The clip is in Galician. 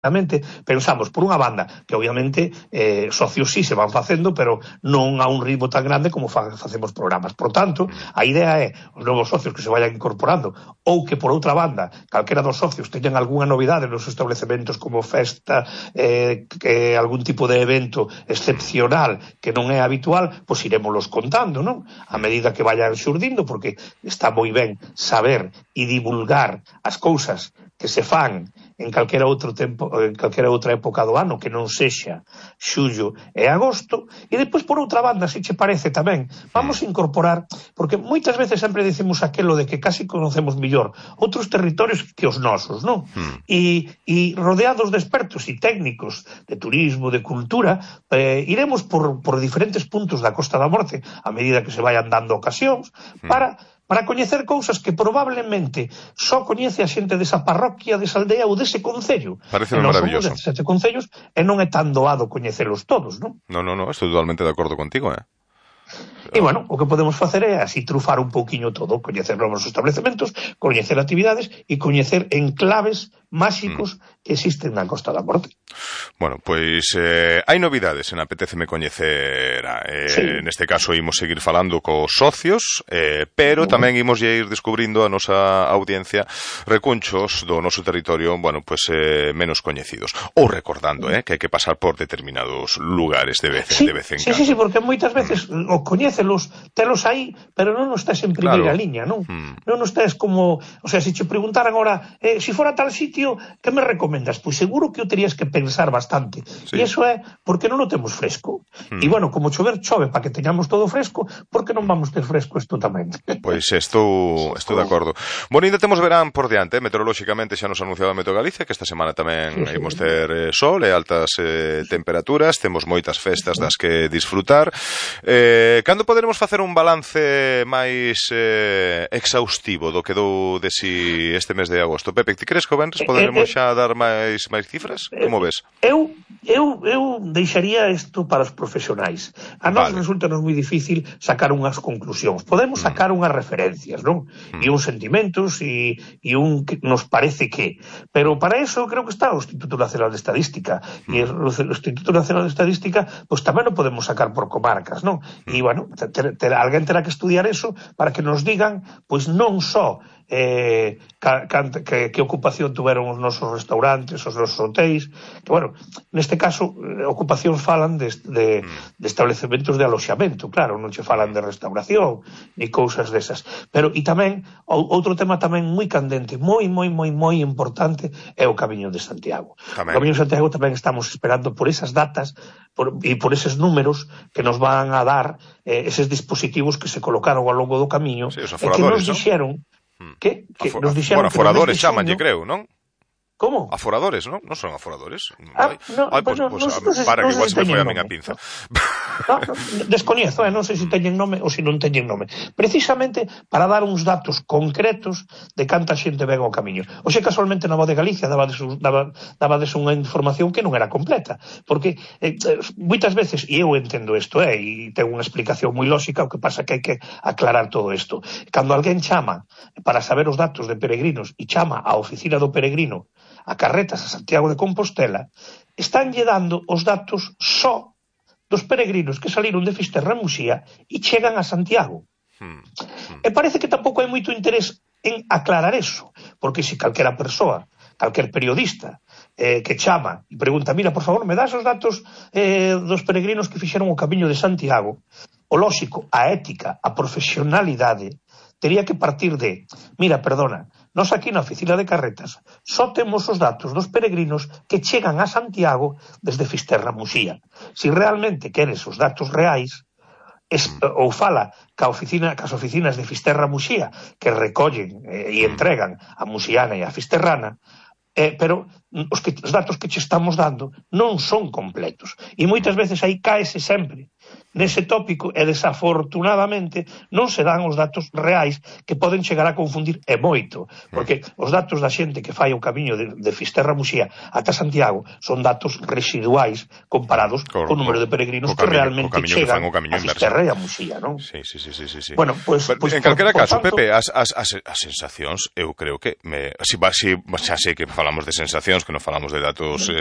pensamos, por unha banda, que obviamente socios sí se van facendo, pero non a un ritmo tan grande como facemos programas. Por tanto, a idea é os novos socios que se vayan incorporando, ou que por outra banda, calquera dos socios teñan algunha novidade nos establecementos como festa, que algún tipo de evento excepcional que non é habitual, pois iremoslos contando, non? A medida que vayan xurdindo, porque está moi ben saber e divulgar as cousas que se fan en calquera outro tempo, en calquera outra época do ano que non sexa xullo e agosto, e depois por outra banda, se che parece tamén, vamos a incorporar, porque moitas veces sempre dicimos aquelo de que casi conocemos millor outros territorios que os nosos, non? E rodeados de expertos e técnicos de turismo, de cultura, iremos por diferentes puntos da Costa da Morte a medida que se vayan dando ocasións para coñecer cousas que probablemente só coñece a xente desa parroquia, desa aldea ou dese concello. Pareceme maravilloso. 17 concellos e non é tan doado coñecelos todos, non? No, estou totalmente de acordo contigo, E, bueno, o que podemos facer é así trufar un pouquiño todo, coñecer novos establecementos, coñecer actividades e coñecer enclaves máxicos que existen na Costa da Morte. Bueno, pois hai novidades en Apetéceme Coñecer. Neste caso imos seguir falando cos socios, pero tamén imos ir descubrindo a nosa audiencia recunchos do noso territorio, bueno, pois menos coñecidos. Ou recordando, que hai que pasar por determinados lugares de vez en cando. Sí, porque moitas veces o coñécelos, telos aí, pero non os tes en primeira liña, non? Non os tes como, o sea, se che preguntaran agora, se fora tal sitio, que me recomendas? Pois seguro que o terías que pensar bastante. E iso é porque non o temos fresco. E, bueno, como chover chove para que teñamos todo fresco, porque non vamos ter fresco isto tamén? Pois estou de acordo. Bueno, ainda temos verán por diante, meteorolóxicamente xa nos anunciaba Meteo Galicia, que esta semana tamén imos ter sol e altas temperaturas, temos moitas festas das que disfrutar. Cando poderemos facer un balance máis exhaustivo do que dou de si este mes de agosto? Pepe, ti crees que o venres poderemos xa dar máis cifras? Como ves? Eu deixaría isto para os profesionais. A nós resulta moi difícil sacar unhas conclusións. Podemos sacar unhas referencias, non? E uns sentimentos e un que nos parece que. Pero para eso creo que está o Instituto Nacional de Estadística. E o Instituto Nacional de Estadística pois tamén o podemos sacar por comarcas, non? E, bueno, alguén terá que estudiar eso para que nos digan, pois non só que ocupación tuveron os nosos restaurantes, os nosos hotéis, que, bueno, neste caso, ocupacións falan de establecementos de aloxamento, claro, non che falan de restauración, ni cousas desas. Pero, e tamén, outro tema tamén moi candente, moi importante, é o Camiño de Santiago. O Camiño de Santiago tamén estamos esperando por esas datas e por eses números que nos van a dar eses dispositivos que se colocaron ao longo do camiño e que nos dixeron que nos dixeron... Bueno, aforadores chamanlle, creo, non? Como? Aforadores, non? Non son aforadores? Para que igual se me foi a miña pinza. Descoñezo, non sei se teñen nome ou se non teñen nome. Precisamente para dar uns datos concretos de canta xente ven ao camiño. Oxe, casualmente na Voz de Galicia dabades unha información que non era completa, porque moitas veces, e eu entendo isto, e ten unha explicación moi lógica, o que pasa que hai que aclarar todo isto. Cando alguén chama para saber os datos de peregrinos e chama á oficina do peregrino a carretas a Santiago de Compostela, estánlle dando os datos só dos peregrinos que saliron de Fisterra e Muxía e chegan a Santiago. E parece que tampouco hai moito interés en aclarar eso, porque se calquera persoa, calquer periodista que chama e pregunta, mira, por favor, me das os datos dos peregrinos que fixeron o Camiño de Santiago, o lóxico, a ética, a profesionalidade, tería que partir de, mira, perdona, nós aquí na oficina de carretas só temos os datos dos peregrinos que chegan a Santiago desde Fisterra a Muxía. Se realmente queres os datos reais, ou fala cas oficinas de Fisterra a Muxía que recollen e entregan a muxiana e a fisterrana, pero os datos que che estamos dando non son completos. E moitas veces aí caese sempre nese tópico e desafortunadamente non se dan os datos reais que poden chegar a confundir e moito, porque os datos da xente que fai o camiño de Fisterra a Muxía ata Santiago son datos residuais comparados co número de peregrinos que realmente chegan a Fisterra e a Muxía, non? Sí. Bueno, pues en calquera caso, tanto... Pepe, as sensacións, eu creo que xa sei que falamos de sensacións, que non falamos de datos